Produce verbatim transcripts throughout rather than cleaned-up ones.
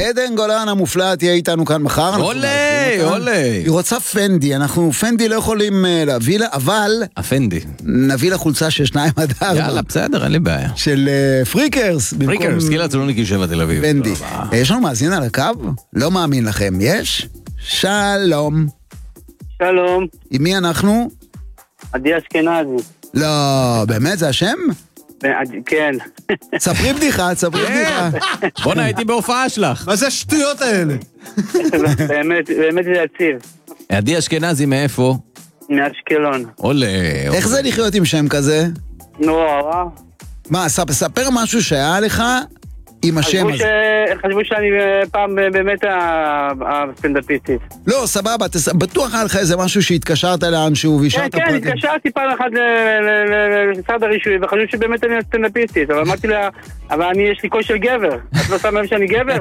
עדן גולן המופלאה תהיה איתנו כאן מחר. עולה, עולה. היא רוצה פנדי, אנחנו פנדי לא יכולים להביא לה, אבל... הפנדי. נביא לה חולצה של שניים עד ארבע. יאללה, בסדר, אין לי בעיה. של פריקרס. פריקרס, גילה צלוניקי שבע תל אביב. פנדי. יש לנו מאזין על הקו? לא מאמין לכם, יש? שלום. שלום. עם מי אנחנו? עדי אשכנזי. לא, באמת זה השם? כן. ספרי בדיחה, ספרי בדיחה. בוא'נה, הייתי בהופעה שלך. מה זה השטויות האלה? באמת, באמת זה יציב. עדי אשכנזי מאיפה? מאשקלון. עולה. איך זה לחיות עם שם כזה? נורא רע. מה, ספר משהו שהיה לך עם השם הזה. חשבו שאני פעם באמת הסטנדאפיסטית. לא, סבבה, בטוח היה לך איזה משהו שהתקשרת לאנשהו וישרת פרטים. כן, כן, התקשרתי פעם אחת למשרד הרישוי וחשבו שבאמת אני הסטנדאפיסטית, אבל אמרתי לה, אבל אני יש לי קול של גבר. את לא שמה לב שאני גבר?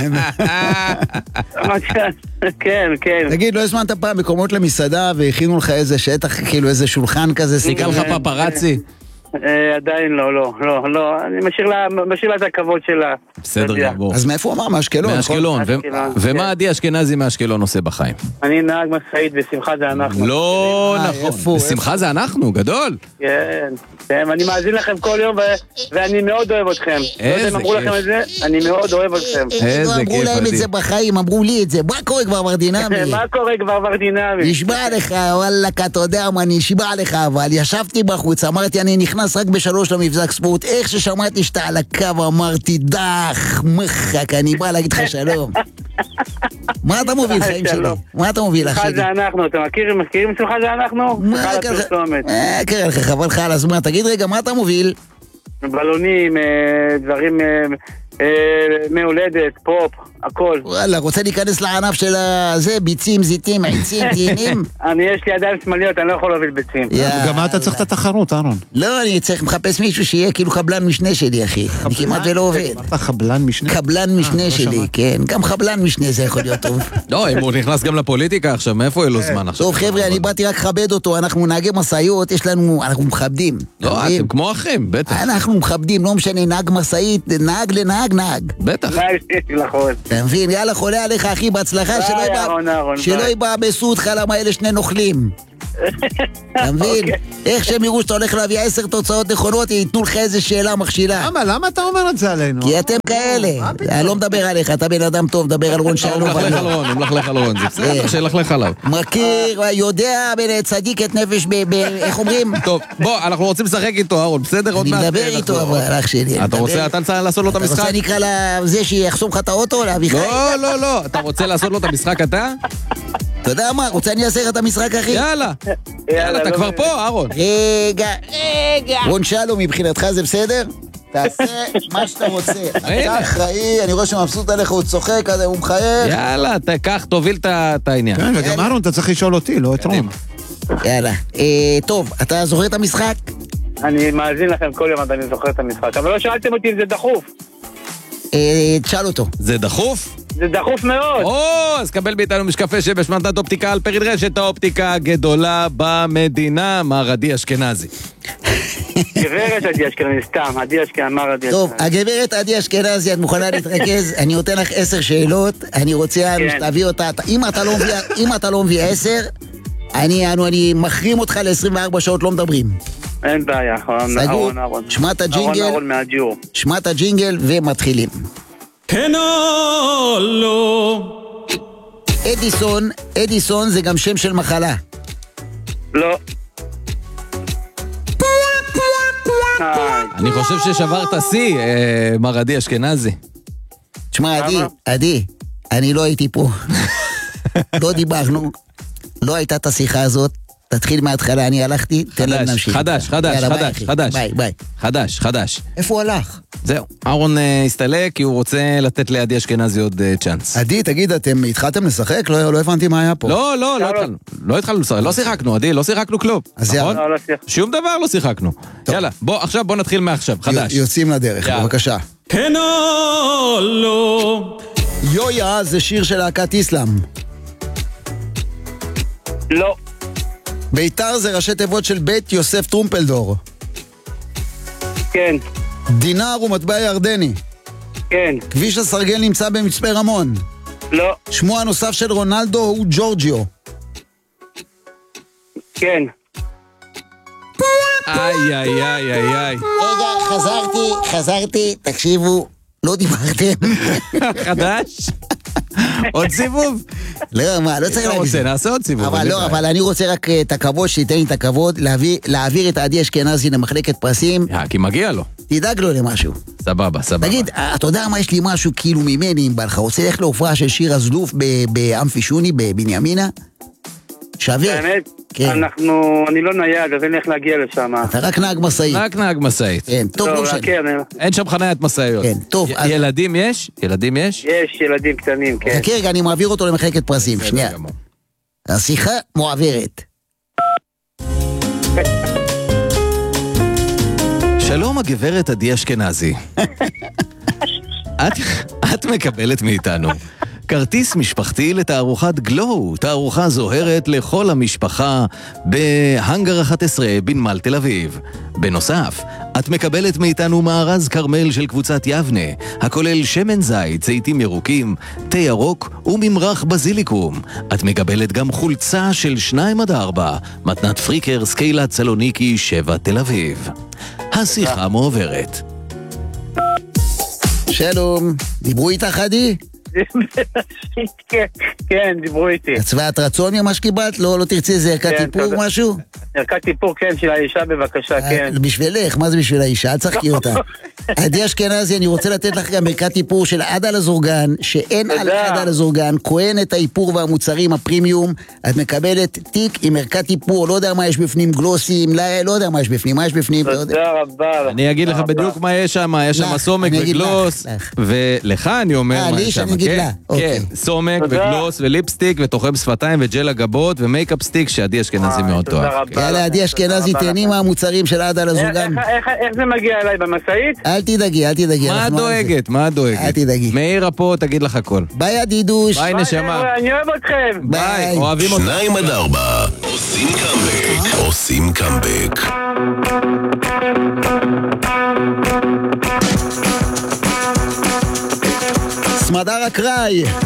אמרתי לה, כן, כן. תגיד, לא הזמנת פעם מקומות למסעדה והכינו לך איזה שטח, כאילו איזה שולחן כזה? סיכה לך פפרצי? עדיין לא, לא, לא, לא, אני משאיר לה את הכבוד שלה. בסדר גמור. אז מאיפה הוא אמר? מאשקלון? מאשקלון, ומה עדי אשכנזי מאשקלון עושה בחיים? אני נהג משאית, בשמחה זה אנחנו. לא נכון, בשמחה זה אנחנו, גדול. כן, אני מאזין לכם כל יום ואני מאוד אוהב אתכם. איזה כיף. אמרו לכם את זה, אני מאוד אוהב אתכם. איזה כיף. אמרו להם את זה בחיים, אמרו לי את זה. מה קורה כבר ורדינמי? מה קורה כבר ורדינמי? נשבע לך, וואלק, אתה יודע מה, נשבע לך, אבל ישבתי בחוץ, אמרתי, אני נכנס רק בשלוש למבזק ספורט, איך ששמעתי שאתה על הקו, אמרתי, דח, מחק, אני בא להגיד לך שלום. מה אתה מוביל, חיים שלי? מה אתה מוביל, אחי? שמחה זה אנחנו, אתה מכירים, מכירים שמחה זה אנחנו? מה קרה לך, חבל לך על הזמן, תגיד רגע, מה אתה מוביל? בלונים, דברים מהולדת, פופ, הכל. וואלה, רוצה להיכנס לענף של זה, ביצים, זיתים, עצים, תהינים? אני, יש לי ידיים שמאליות, אני לא יכול להוביל ביצים. גם אתה צריך את התחרות, אהרון. לא, אני צריך מחפש מישהו שיהיה כאילו קבלן משנה שלי, אחי. אני כמעט ולא עובד. אמרת חבלן משנה? קבלן משנה שלי, כן. גם חבלן משנה זה יכול להיות טוב. לא, אם הוא נכנס גם לפוליטיקה עכשיו, מאיפה יהיה לו זמן עכשיו? טוב, חבר'ה, אני באתי רק לכבד אותו, אנחנו נהגי משאיות, יש לנו, אנחנו מכבדים. לא, אתם כמו אחים, בטח. אנחנו מכבדים, לא משנה, נהג משאית, נהג לנהג, נהג. בטח. אתה מבין? יאללה, חולה עליך, אחי, בהצלחה, שלא יבא בסוד אותך, למה אלה שני נוכלים. אתה מבין? איך שהם יראו שאתה הולך להביא עשר תוצאות נכונות, ייתנו לך איזה שאלה מכשילה. למה? למה אתה אומר את זה עלינו? כי אתם כאלה. אני לא מדבר עליך, אתה בן אדם טוב, מדבר על רון שלום. הוא מלכלך על רון, הוא מלכלך על רון, זה בסדר שילכלך עליו. מכיר, יודע, צדיק את נפש, איך אומרים? טוב, בוא, אנחנו רוצים לשחק איתו, אהרון, בסדר? אני מדבר איתו, אבל אח שלי. אתה רוצה, אתה רוצה לעשות לו את המשחק? אתה רוצה נקרא לזה שיחסום לך את האוטו, להביא חיים? לא, לא, לא, אתה רוצה לעשות לו את המשחק אתה? אתה יודע מה? רוצה אני אעשה לך את המשחק, אחי? יאללה. יאללה, אתה כבר פה, אהרון. רגע, רגע. רון שלום, מבחינתך זה בסדר? תעשה מה שאתה רוצה. אתה אחראי, אני רואה שמבסוט עליך, הוא צוחק, הוא מחייך. יאללה, תקח, תוביל את העניין. כן, וגם אהרון, אתה צריך לשאול אותי, לא את רון. יאללה. טוב, אתה זוכר את המשחק? אני מאזין לכם כל יום, אני זוכר את המשחק. אבל לא שאלתם אותי אם זה דחוף. תשאל אותו. זה דחוף? זה דחוף מאוד. או, אז קבל מאיתנו משקפי שבש מתנת אופטיקה על פריד רשת האופטיקה הגדולה במדינה, מר עדי אשכנזי. גברת עדי אשכנזי, סתם, עדי אשכנזי, מר עדי אשכנזי. טוב, הגברת עדי אשכנזי, את מוכנה להתרכז? אני נותן לך עשר שאלות, אני רוצה להביא אותה, אם אתה לא מביא עשר, אני מחרים אותך ל-עשרים וארבע שעות, לא מדברים. אין בעיה, אהרון, אהרון. שמע את הג'ינגל, אהרון מהג'יור. שמע את הג'ינגל ומתחילים. כן או לא. אדיסון, אדיסון זה גם שם של מחלה. לא. אני חושב ששברת שיא, מר עדי אשכנזי. תשמע, עדי, עדי, אני לא הייתי פה. לא דיברנו, לא הייתה את השיחה הזאת. תתחיל מההתחלה, אני הלכתי, תן להם להמשיך. חדש, חדש, חדש, חדש. ביי, ביי. חדש, חדש. איפה הוא הלך? זהו, אהרון הסתלק, כי הוא רוצה לתת לידי אשכנזי עוד צ'אנס. עדי, תגיד, אתם התחלתם לשחק? לא הבנתי מה היה פה. לא, לא, לא התחלנו. לא התחלנו לשחק, לא שיחקנו, עדי, לא שיחקנו כלום. נכון? שום דבר לא שיחקנו. יאללה, בוא, עכשיו בוא נתחיל מעכשיו, חדש. יוצאים לדרך, בבקשה. כן או לא. יויה זה שיר של להקת איסלאם. לא. ביתר זה ראשי תיבות של בית יוסף טרומפלדור. כן. דינר הוא מטבע ירדני. כן. כן. כביש הסרגל נמצא במצפה רמון. לא. שמו הנוסף של רונלדו הוא ג'ורג'יו. כן. איי, איי, איי, איי, איי. רגע, חזרתי, חזרתי, תקשיבו, לא דיברתם. חדש? עוד סיבוב? לא, מה, לא צריך להגיד. נעשה עוד סיבוב. אבל לא, אבל אני רוצה רק את הכבוד, שייתן לי את הכבוד, להעביר את עדי אשכנזי למחלקת פרסים. כי מגיע לו. תדאג לו למשהו. סבבה, סבבה. תגיד, אתה יודע מה, יש לי משהו כאילו ממני, אם בא לך, רוצה ללכת להופעה של שיר הזלוף באמפי שוני, בבנימינה? שווה. האמת, כן. אנחנו, אני לא נייד, אז אין לי איך להגיע לשם. אתה רק נהג מסעית. רק נהג מסעית. כן, טוב, לא משנה. אין שם חניית מסעיות. כן, טוב. ילדים יש? ילדים יש? יש ילדים קטנים, כן. חכה רגע, אני מעביר אותו למחלקת פרסים, שנייה. השיחה מועברת. שלום הגברת עדי אשכנזי. את, את מקבלת מאיתנו כרטיס משפחתי לתערוכת גלו, תערוכה זוהרת לכל המשפחה בהנגר אחת עשרה בנמל תל אביב. בנוסף, את מקבלת מאיתנו מארז קרמל של קבוצת יבנה, הכולל שמן זית, זיתים ירוקים, תה ירוק וממרח בזיליקום. את מקבלת גם חולצה של שניים עד ארבע, מתנת פריקר סקיילת סלוניקי שבע תל אביב. השיחה מועברת. שלום, דיברו איתך עדי? כן, כן, דיברו איתי. הצבעת רצון ממה שקיבלת? לא, לא תרצי איזה ערכת טיפור משהו? ערכת טיפור, כן, של האישה בבקשה, כן. בשבילך, מה זה בשביל האישה? אל תשחקי אותה. עדי אשכנזי, אני רוצה לתת לך גם ערכת טיפור של עדה לזורגן, שאין על עדה לזורגן, כהן את האיפור והמוצרים הפרימיום, את מקבלת תיק עם ערכת טיפור, לא יודע מה יש בפנים, גלוסים, לא יודע מה יש בפנים, מה יש בפנים? תודה רבה. אני אגיד לך בדיוק מה יש שם, יש שם סומק וגלוס, ולך אני אומר מה יש שם, כן, סומק וגלוס וליפסטיק ותוחם שפתיים וג'ל הגבות ומייקאפ סטיק שעדי אשכנזי מאוד טוב. יאללה, עדי אשכנזי, תהני מהמוצרים של עדה לזורגן. איך זה מגיע אליי, במשאית? אל תדאגי, אל תדאגי. מה דואגת? מה דואגת? אל תדאגי. מאירה פה תגיד לך הכל. ביי עדידוש. ביי נשמה. אני אוהב אתכם. ביי, אוהבים אותך. שניים עד ארבע, עושים קאמבק, עושים קאמבק. סמדר אקראי.